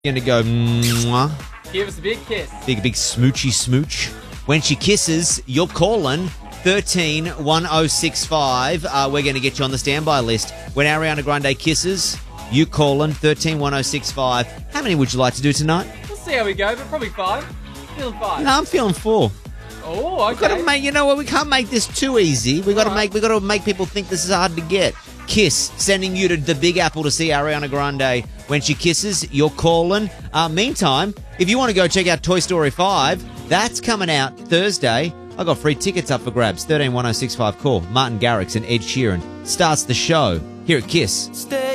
Going to go mwah. Give us a big kiss. Big smoochy smooch. When she kisses, you're calling 131065. We're going to get you on the standby list. When Ariana Grande kisses, you calling 131065. How many would you like to do tonight? We'll see how we go, but probably 5. Feeling 5. No, I'm feeling 4. Oh, okay. We've got to make, you know what? We can't make this too easy. We got to make people think this is hard to get. Kiss, sending you to the Big Apple to see Ariana Grande. When she kisses, you're calling. Meantime, if you want to go check out Toy Story 5, that's coming out Thursday. I got free tickets up for grabs. 131065. Call Martin Garrix and Ed Sheeran starts the show here at Kiss.